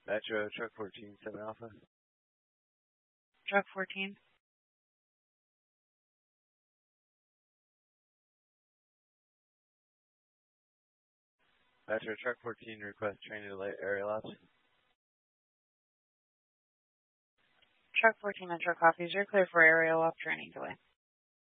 Metro, truck 14, 7 Alpha. Truck 14. Metro, truck 14, request training to light aerial ops. Truck 14 Metro copies. You're clear for aerial op training delay.